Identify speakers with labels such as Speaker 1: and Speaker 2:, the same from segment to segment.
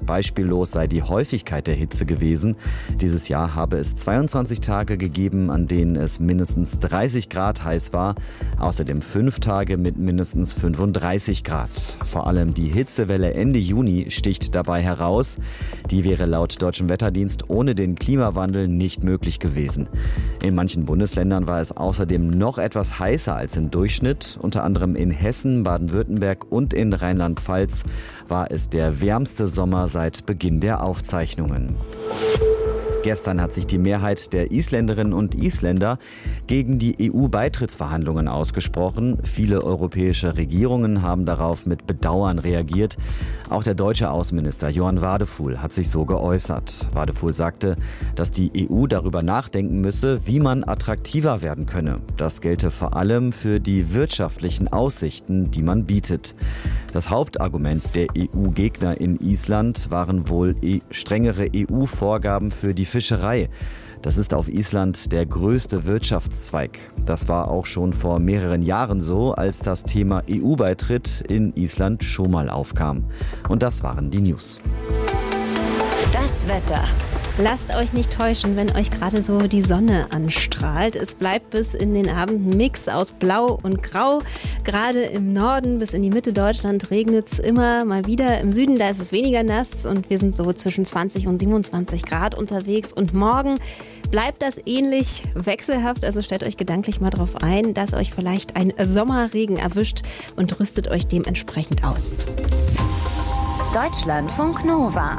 Speaker 1: Beispiellos sei die Häufigkeit der Hitze gewesen. Dieses Jahr habe es 22 Tage gegeben, an denen es mindestens 30 Grad heiß war. Außerdem 5 Tage mit mindestens 35 Grad. Vor allem die Hitzewelle Ende Juni sticht dabei heraus. Die wäre laut Deutschem Wetterdienst ohne den Klimawandel nicht möglich gewesen. In manchen Bundesländern war es außerdem noch etwas heißer als im Durchschnitt. Unter anderem in Hessen, Baden-Württemberg und in Rheinland-Pfalz war es der wärmste Sommer seit Beginn der Aufzeichnungen. Gestern hat sich die Mehrheit der Isländerinnen und Isländer gegen die EU-Beitrittsverhandlungen ausgesprochen. Viele europäische Regierungen haben darauf mit Bedauern reagiert. Auch der deutsche Außenminister Johann Wadefuhl hat sich so geäußert. Wadefuhl sagte, dass die EU darüber nachdenken müsse, wie man attraktiver werden könne. Das gelte vor allem für die wirtschaftlichen Aussichten, die man bietet. Das Hauptargument der EU-Gegner in Island waren wohl strengere EU-Vorgaben für die Fischerei. Das ist auf Island der größte Wirtschaftszweig. Das war auch schon vor mehreren Jahren so, als das Thema EU-Beitritt in Island schon mal aufkam. Und das waren die News.
Speaker 2: Das Wetter.
Speaker 3: Lasst euch nicht täuschen, wenn euch gerade so die Sonne anstrahlt. Es bleibt bis in den Abend ein Mix aus Blau und Grau. Gerade im Norden bis in die Mitte Deutschland regnet es immer mal wieder. Im Süden, da ist es weniger nass und wir sind so zwischen 20 und 27 Grad unterwegs. Und morgen bleibt das ähnlich wechselhaft. Also stellt euch gedanklich mal drauf ein, dass euch vielleicht ein Sommerregen erwischt und rüstet euch dementsprechend aus.
Speaker 2: Deutschlandfunk Nova.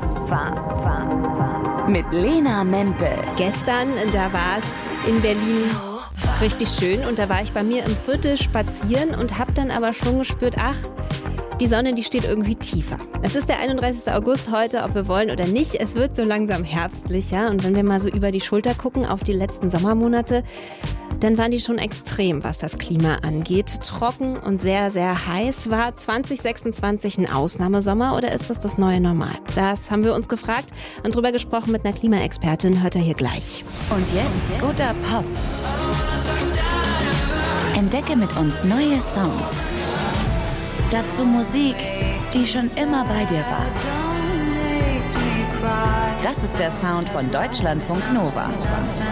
Speaker 2: Mit Lena Mempel.
Speaker 3: Gestern, da war es in Berlin richtig schön und da war ich bei mir im Viertel spazieren und habe dann aber schon gespürt, ach, die Sonne, die steht irgendwie tiefer. Es ist der 31. August heute, ob wir wollen oder nicht. Es wird so langsam herbstlicher und wenn wir mal so über die Schulter gucken auf die letzten Sommermonate, dann waren die schon extrem, was das Klima angeht. Trocken und sehr, sehr heiß. War 2026 ein Ausnahmesommer oder ist das das neue Normal? Das haben wir uns gefragt und drüber gesprochen mit einer Klimaexpertin. Hört ihr hier gleich.
Speaker 2: Und jetzt guter Pop. Entdecke mit uns neue Songs. Dazu Musik, die schon immer bei dir war. Das ist der Sound von Deutschlandfunk Nova.